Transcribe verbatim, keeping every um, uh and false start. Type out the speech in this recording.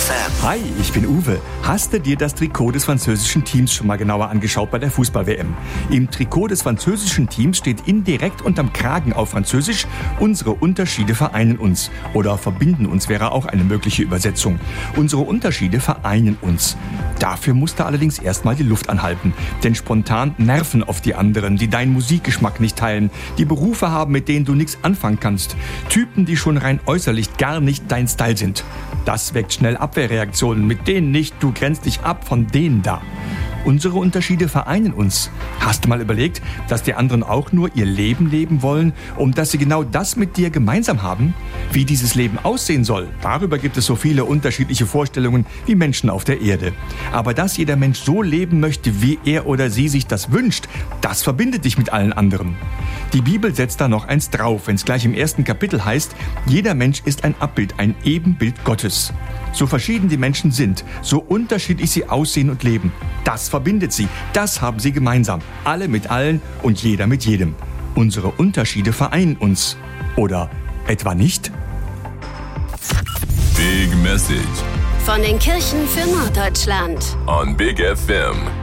F M. Hi, ich bin Uwe. Hast du dir das Trikot des französischen Teams schon mal genauer angeschaut bei der Fußball-W M? Im Trikot des französischen Teams steht indirekt unterm Kragen auf Französisch: Unsere Unterschiede vereinen uns. Oder verbinden uns wäre auch eine mögliche Übersetzung. Unsere Unterschiede vereinen uns. Dafür musst du allerdings erstmal die Luft anhalten. Denn spontan nerven auf die anderen, die deinen Musikgeschmack nicht teilen, die Berufe haben, mit denen du nichts anfangen kannst. Typen, die schon rein äußerlich gar nicht dein Style sind. Das weckt schnell Abwehrreaktionen, mit denen nicht, du grenzt dich ab von denen da. Unsere Unterschiede vereinen uns. Hast du mal überlegt, dass die anderen auch nur ihr Leben leben wollen und dass sie genau das mit dir gemeinsam haben? Wie dieses Leben aussehen soll, darüber gibt es so viele unterschiedliche Vorstellungen wie Menschen auf der Erde. Aber dass jeder Mensch so leben möchte, wie er oder sie sich das wünscht, das verbindet dich mit allen anderen. Die Bibel setzt da noch eins drauf, wenn es gleich im ersten Kapitel heißt: Jeder Mensch ist ein Abbild, ein Ebenbild Gottes. So verschieden die Menschen sind, so unterschiedlich sie aussehen und leben, das verbindet sie, das haben sie gemeinsam. Alle mit allen und jeder mit jedem. Unsere Unterschiede vereinen uns. Oder etwa nicht? Big Message von den Kirchen für Norddeutschland on Big F M.